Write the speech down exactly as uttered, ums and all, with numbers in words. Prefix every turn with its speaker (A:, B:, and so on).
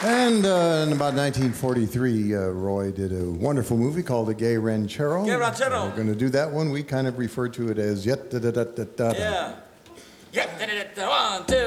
A: And uh, in about nineteen forty-three, uh, Roy did a wonderful movie called The Gay Ranchero.
B: Gay Ranchero.
A: We're going to do that one. We kind of refer to it as Yet Da Da Da Da Da.
B: Yeah. Yeah. One, two.